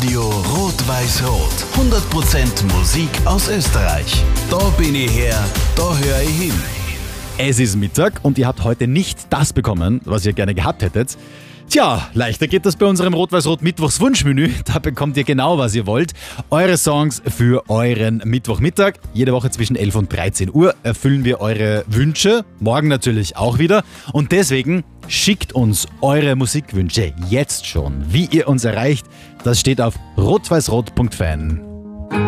Radio Rot-Weiß-Rot. 100% Musik aus Österreich. Da bin ich her, da höre ich hin. Es ist Mittag und ihr habt heute nicht das bekommen, was ihr gerne gehabt hättet. Tja, leichter geht das bei unserem Rot-Weiß-Rot Mittwochswunschmenü. Da bekommt ihr genau, was ihr wollt. Eure Songs für euren Mittwochmittag. Jede Woche zwischen 11 und 13 Uhr erfüllen wir eure Wünsche. Morgen natürlich auch wieder. Und deswegen schickt uns eure Musikwünsche jetzt schon. Wie ihr uns erreicht, das steht auf rotweißrot.fan.